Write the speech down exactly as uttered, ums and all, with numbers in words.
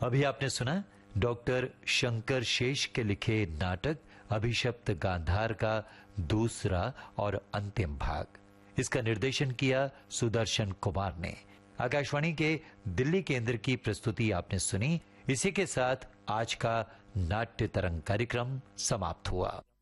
अभी आपने सुना डॉक्टर शंकर शेष के लिखे नाटक अभिशप्त गांधार का दूसरा और अंतिम भाग। इसका निर्देशन किया सुदर्शन कुमार ने। आकाशवाणी के दिल्ली केंद्र की प्रस्तुति आपने सुनी। इसी के साथ आज का नाट्य तरंग कार्यक्रम समाप्त हुआ।